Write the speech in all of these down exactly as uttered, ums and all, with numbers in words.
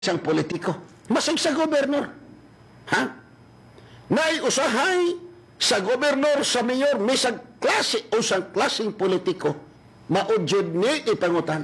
isang politiko. Masig sa gobernador. Ha? Naiusahay sa gobernador, sa mayor, may sa klase o sa klaseng politiko, maudyod ni ipangutana.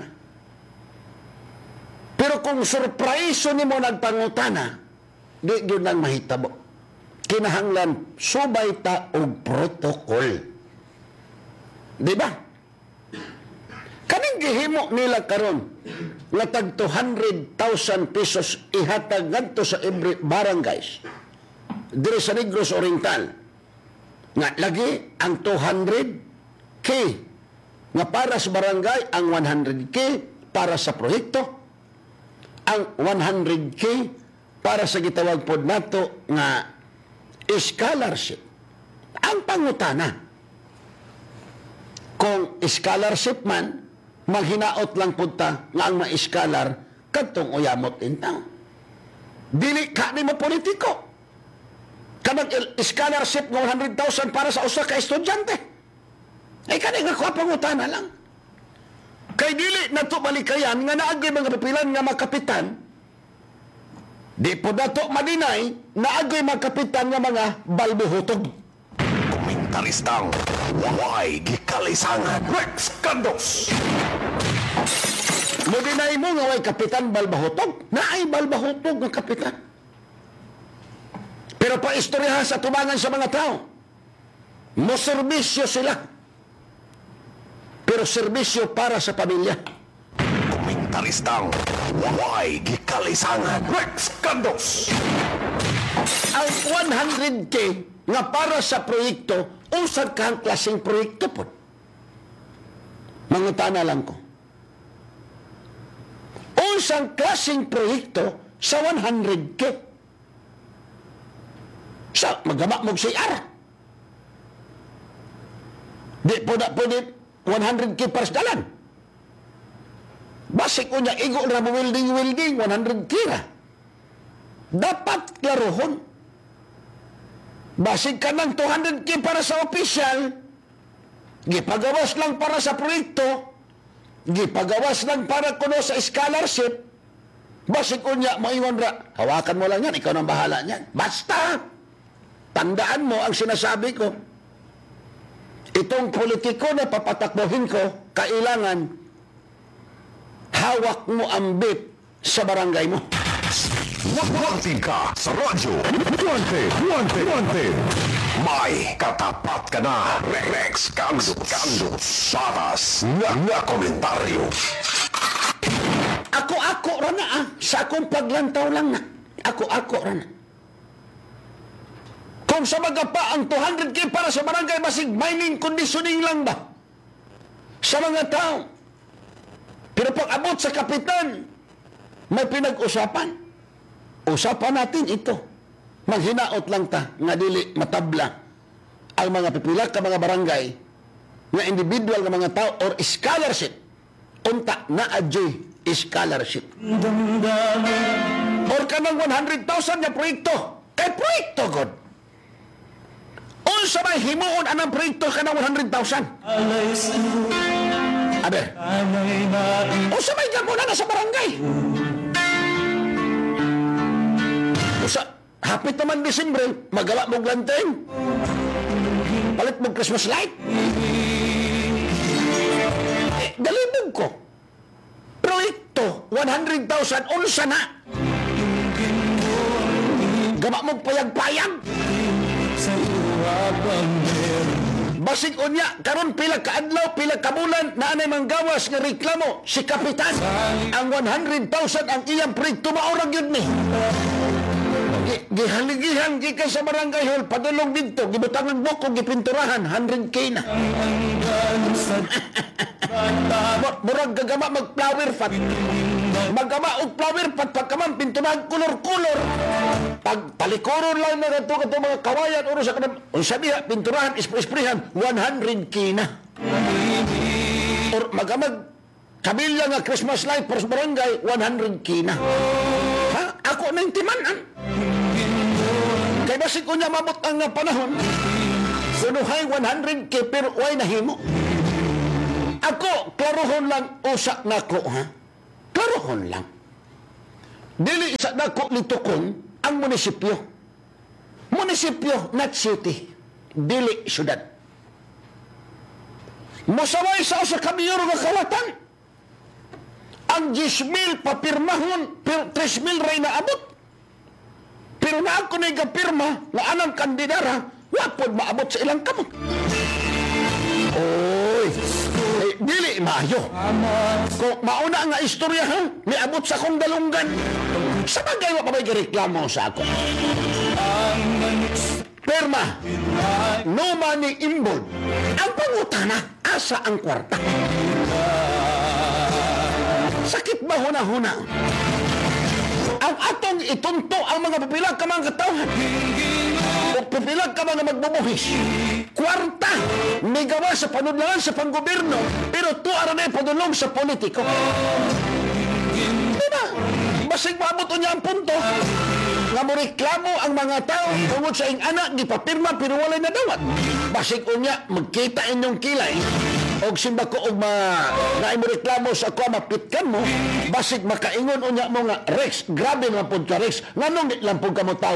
Pero kung surpriso ni mo nagpangutana, di yun lang mahitabo. Kinahanglan, subay ta og protokol. Di ba? Kaning gihimo nila karon nga tag two hundred thousand pesos ihatag ngadto sa every barangays diri sa Negros Oriental nga lagi ang two hundred K nga para sa barangay, ang one hundred K para sa proyekto, ang one hundred K para sa gitawag pod nato nga scholarship. Ang pangutana, kung scholarship man, maghinaot lang punta nga ang ma-scholar kadtong uyamot intang. Dili ka ni mo politiko. Kanang scholarship ng one hundred thousand para sa usa ka estudyante. Ay kani nga kuha pangutana lang. Kay dili na to malikayan nga naagi mga pipilan nga makapitan. Di po na to madinay naagi mga kapitan nga mga balbuhutog. Komentaristang Why Gikalisangan Rex Candos. Mo dinay mo nga way kapitan balbahutog. Naay balbahutog nga kapitan. Pero pa istoryahan sa tubangan sa mga tao. Mo serbisyo sila. Pero serbisyo para sa pamilya. Komentaristang Why Gikalisangan Rex Candos. Ang one hundred K nga para sa proyekto, usag kang klaseng proyekto po. Mangutana lang ko. Unsang klaseng proyekto sa one hundred K? Sa magama mong C R. Di po na po di one hundred K para sa dalan. Basik ko niya, igo na mo welding-welding, one hundred K na. Dapat klarohon. Basig ka ng two hundred K para sa opisyal, gipagawas lang para sa proyekto, gipagawas lang para kuno sa scholarship, basig ko niya, maiwan ra, hawakan mo lang yan, ikaw nang bahala niyan. Basta, tandaan mo ang sinasabi ko. Itong politiko na papatakbohin ko, kailangan hawak mo ang bit sa barangay mo. Wagwagtin ka sa radyo. Duante, duante, duante. May katapat ka na. Rex Candos. Candos. Patas nga nga komentaryo. Ako-ako ra na ah. Sa akong paglantaw lang na. Ako-ako ra na. Kung sa mga pa ang two hundred K para sa barangay, masig mining conditioning lang ba? Sa mga tao. Pero pag abot sa kapitan, may pinag-usapan. Usapan natin ito. Maghinaot lang ta nga dili matabla ang mga pipila ka mga barangay nga individual nga mga tao or scholarship. Unta na adjoy scholarship. Or kanang one hundred thousand nga proyekto. Kay proyekto god. Unsa may himuon anang proyekto kanang one hundred thousand? Abe. Unsa may gamuna na sa barangay? Sa hapit naman Disyembre, magawa mong lanteng. Palit mong Christmas light. Eh, dalibog ko. Proyekto, one hundred thousand, unsa na. Gawa mong payag-payag. Basig unya, karon pila kaadlaw, pila kabulan, na anay manggawas nga reklamo, si Kapitan. Ang one hundred thousand ang iyang proyekto, maurag yun ni. Gihaligihan gikan sa barangay hall, padulong dito, gibutangan buko, gipinturahan, one hundred K na. Murag gagama mag-flower pot. Magama og flower pot, pagkaman pintunahan kulor-kulor. Pag palikuron lang na ito kato mga kawayan, uro sa kanam, unsa diha, pinturahan, ispre-isprehan, one hundred K na. Or magamag, kabilya nga Christmas light para sa barangay, one hundred K na. Ha? Ako na yung timanan. Kaya basig ko niya mamot ang panahon, sunuhay one hundred K pero way nahimo. Ako, klarohon lang, usak na ko, ha? Klarohon lang. Dili sa dako litukon ang munisipyo. Munisipyo, not city. Dili syudad. Mosaway sa usa ka mayor nga kawatan. Ang ten mil papirmahon, pero tres mil ray na abot. Pero na ako na pirma nga anang kandidara, wapod maabot sa ilang kamot. Oy, eh, dili maayo. Kung mauna nga istorya ha, niabot sa akong dalunggan. Sa bagay wa pa may reklamo sa ako. Perma, no money involved. Ang pangutana, asa ang kwarta? Sakit ba huna-huna? Ang atong itunto ang mga pipilag ka mga katawhan. O pipilag ka mga magbubuhis. Kwarta, may gawa sa panudlangan sa panggoberno, pero tuara na padulong sa politiko. Diba? Basig maabot niya ang punto nga mo reklamo ang mga tao tungod sa ing anak di papirma pero walay na dawat. Basig unya magkita inyong kilay og simba ko og ma nga imo reklamo sa ako mapitkan mo basig makaingon unya mo nga Rex grabe lang pud ka Rex nganong di lang pud ka mo tao